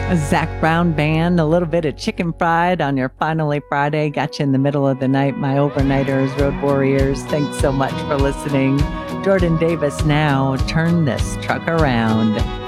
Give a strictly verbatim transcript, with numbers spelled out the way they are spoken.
A Zach Brown Band, a little bit of chicken fried on your Finally Friday. Got you in the middle of the night, my overnighters, road warriors. Thanks so much for listening. Jordan Davis now, Turn This Truck Around.